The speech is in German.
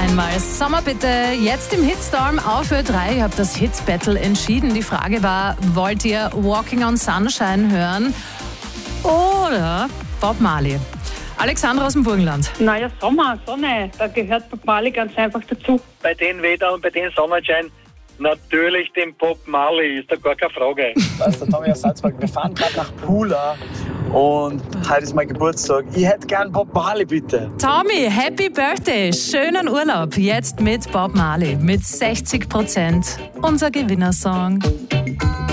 einmal Sommer bitte. Jetzt im Hitstorm auf Ö3. Ihr habt das Hits-Battle entschieden. Die Frage war, wollt ihr Walking on Sunshine hören oder Bob Marley? Alexandra aus dem Burgenland. Naja, Sommer, Sonne, da gehört Bob Marley ganz einfach dazu. Bei den Wetter und bei den Sonnenschein natürlich den Bob Marley, ist da gar keine Frage. Das ist der Tommy aus Salzburg. Wir fahren gerade nach Pula und heute ist mein Geburtstag. Ich hätte gern Bob Marley, bitte. Tommy, Happy Birthday, schönen Urlaub. Jetzt mit Bob Marley mit 60%. Unser Gewinnersong.